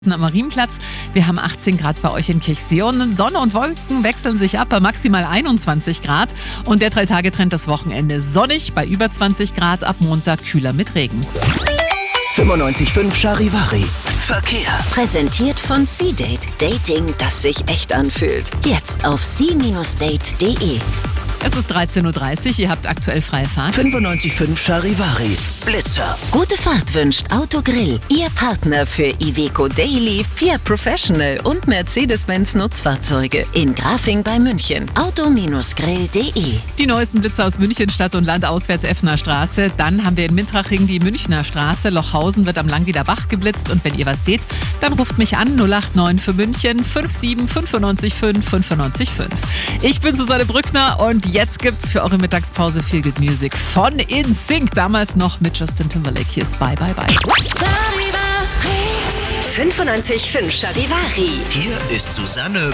Am Marienplatz. Wir haben 18 Grad bei euch in Kirchseeon. Sonne und Wolken wechseln sich ab bei maximal 21 Grad. Und der 3-Tage-Trend das Wochenende sonnig bei über 20 Grad, ab Montag kühler mit Regen. 95.5 Charivari. Verkehr. Präsentiert von C-Date. Dating, das sich echt anfühlt. Jetzt auf c-date.de. Es ist 13.30 Uhr, ihr habt aktuell freie Fahrt. 95.5 Charivari. Blitzer. Gute Fahrt wünscht Autogrill. Ihr Partner für Iveco Daily, Fiat Professional und Mercedes-Benz Nutzfahrzeuge. In Grafing bei München. Auto-grill.de. Die neuesten Blitzer aus München, Stadt und Land, auswärts Effner Straße. Dann haben wir in Mintraching die Münchner Straße. Lochhausen wird am Langwieder Bach geblitzt. Und wenn ihr was seht, dann ruft mich an 089 für München 57 95 5 95 5. Ich bin Susanne Brückner und jetzt gibt's für eure Mittagspause Feel Good Music von InSync. Damals noch mit Justin Timberlake. Hier ist Bye Bye Bye. 95.5 Charivari. Hier ist Susanne